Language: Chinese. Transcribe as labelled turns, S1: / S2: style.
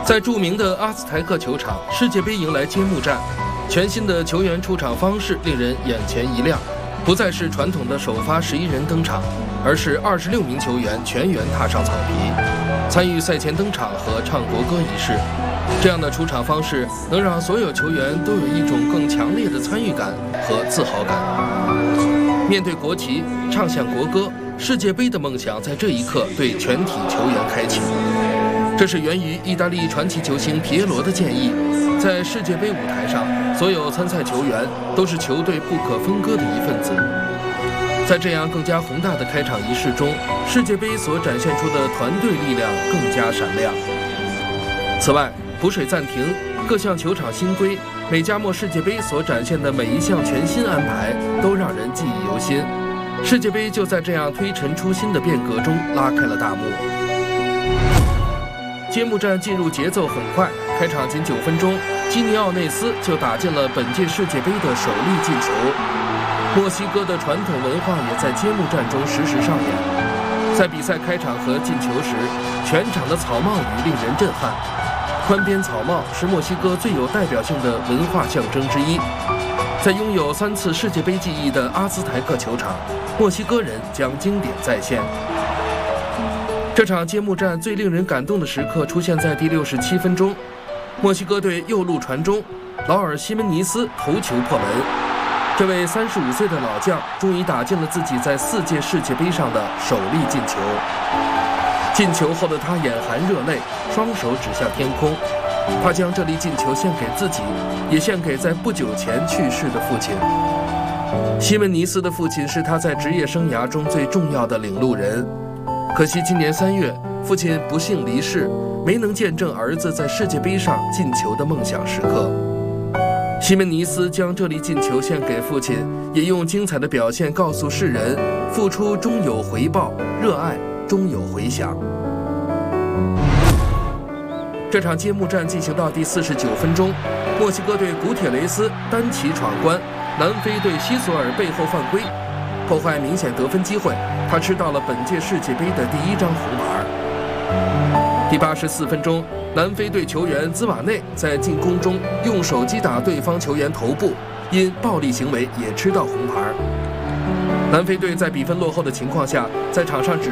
S1: 在著名的阿兹台克球场，世界杯迎来揭幕战。全新的球员出场方式令人眼前一亮，不再是传统的首发11人登场，而是26名球员全员踏上草皮，参与赛前登场和唱国歌仪式。这样的出场方式能让所有球员都有一种更强烈的参与感和自豪感。面对国旗，唱响国歌，世界杯的梦想在这一刻对全体球员开启。这是源于意大利传奇球星皮耶罗的建议。在世界杯舞台上，所有参赛球员都是球队不可分割的一份子。在这样更加宏大的开场仪式中，世界杯所展现出的团队力量更加闪亮。此外，补水暂停、各项球场新规、美加墨世界杯所展现的每一项全新安排，都让人记忆犹新。世界杯就在这样推陈出新的变革中拉开了大幕。揭幕战进入节奏很快，开场仅9分钟，基尼奥内斯就打进了本届世界杯的首粒进球。墨西哥的传统文化也在揭幕战中实时上演。在比赛开场和进球时，全场的草帽雨令人震撼。宽边草帽是墨西哥最有代表性的文化象征之一。在拥有3次世界杯记忆的阿兹台克球场，墨西哥人将经典再现。这场揭幕战最令人感动的时刻出现在第67分钟，墨西哥队右路传中，劳尔·西门尼斯头球破门。这位35岁的老将终于打进了自己在4届世界杯上的首粒进球。进球后的他眼含热泪，双手指向天空。他将这粒进球献给自己，也献给在不久前去世的父亲。西门尼斯的父亲是他在职业生涯中最重要的领路人。可惜今年3月，父亲不幸离世，没能见证儿子在世界杯上进球的梦想时刻。西门尼斯将这粒进球献给父亲，也用精彩的表现告诉世人：付出终有回报，热爱终有回响。这场揭幕战进行到第49分钟，墨西哥队古铁雷斯单骑闯关，南非队西索尔背后犯规，破坏明显得分机会，他吃到了本届世界杯的第1张红牌。第84分钟，南非队球员兹瓦内在进攻中用手击打对方球员头部，因暴力行为也吃到红牌。南非队在比分落后的情况下，在场上只